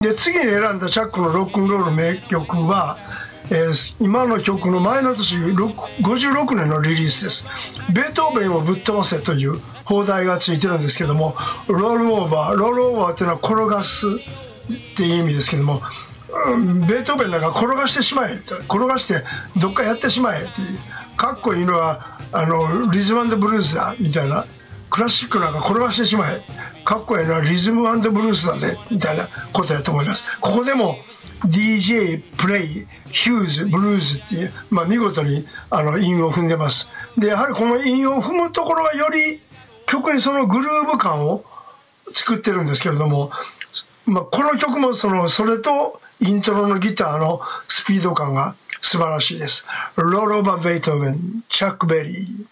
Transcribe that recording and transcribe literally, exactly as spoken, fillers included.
で次に選んだチャックのロックンロール名曲は、えー、今の曲の前の年ごじゅうろくねんのリリースです。ベートーベンをぶっ飛ばせという放題がついてるんですけども、ロールオーバーロールオーバーっていうのは転がすっていう意味ですけども、うん、ベートーベンなんか転がしてしまえ、転がしてどっかやってしまえっていう、かっこいいのはあのリズム&ブルースだみたいな、クラシックなんか転がしてしまえ、かっこいいのはリズム&ブルースだぜみたいなことやと思います。ここでも ディージェー、プレイ、ヒューズ、ブルーズっていう、まあ、見事にあの韻を踏んでます。でやはりこの韻を踏むところがより曲にそのグルーヴ感を作ってるんですけれども、まあ、この曲もそのそれとイントロのギターのスピード感が素晴らしいです。ロールオーバーベートーベン、チャック・ベリー。